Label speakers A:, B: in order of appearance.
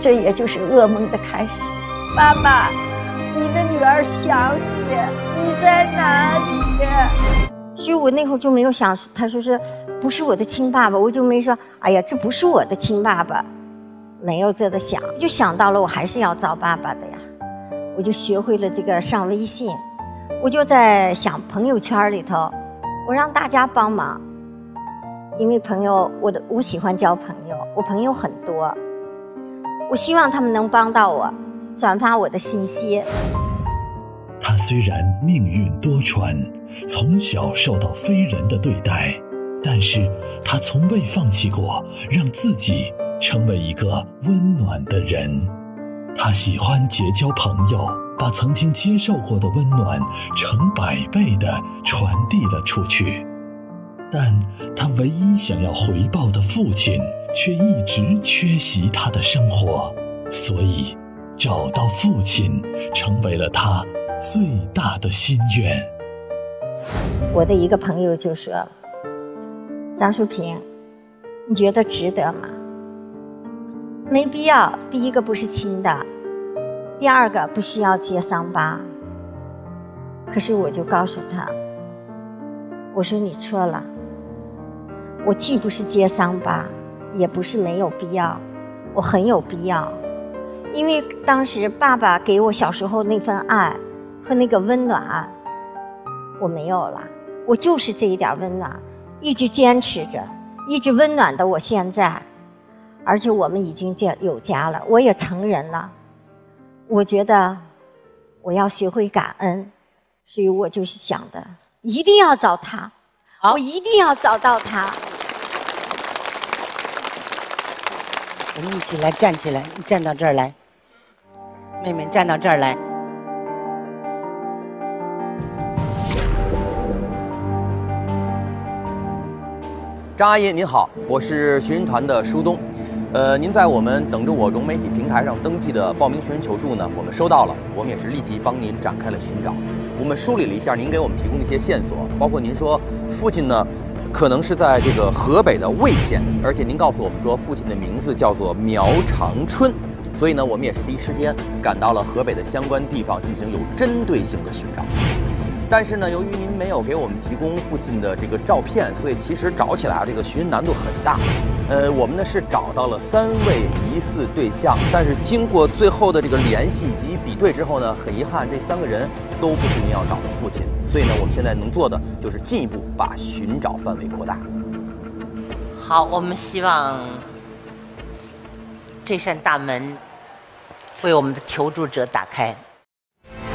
A: 这也就是噩梦的开始。爸爸，你的女儿想你，你在哪里？所以我那会儿就没有想，他说是不是我的亲爸爸，我就没说，哎呀，这不是我的亲爸爸，没有这个想，就想到了我还是要找爸爸的呀。我就学会了这个上微信，我就在想朋友圈里头，我让大家帮忙，因为朋友，我喜欢交朋友，我朋友很多，我希望他们能帮到我，转发我的信息。
B: 他虽然命运多舛，从小受到非人的对待，但是他从未放弃过让自己成为一个温暖的人。他喜欢结交朋友，把曾经接受过的温暖成100倍地传递了出去。但他唯一想要回报的父亲却一直缺席他的生活，所以找到父亲成为了他最大的心愿。
A: 我的一个朋友就说，张淑萍，你觉得值得吗？没必要，第一个不是亲的，第二个不需要揭伤疤。可是我就告诉他，我说你错了，我既不是揭伤疤，也不是没有必要，我很有必要。因为当时爸爸给我小时候那份爱和那个温暖我没有了，我就是这一点温暖一直坚持着，一直温暖的我现在。而且我们已经有家了，我也成人了，我觉得我要学会感恩，所以我就是想的一定要找他，我一定要找到他。
C: 我们一起来站起来，你站到这儿来，妹妹站到这儿来。
D: 张阿姨您好，我是寻人团的舒东。您在我们等着我融媒体平台上登记的报名寻人求助呢，我们收到了，我们也是立即帮您展开了寻找。我们梳理了一下您给我们提供的一些线索，包括您说父亲呢可能是在这个河北的魏县，而且您告诉我们说父亲的名字叫做苗长春，所以呢我们也是第一时间赶到了河北的相关地方进行有针对性的寻找。但是呢，由于您没有给我们提供父亲的这个照片，所以其实找起来这个寻人难度很大。我们呢是找到了3位疑似对象，但是经过最后的这个联系以及比对之后呢，很遗憾这3个人都不是您要找的父亲。所以呢，我们现在能做的就是进一步把寻找范围扩大。
C: 好，我们希望这扇大门为我们的求助者打开。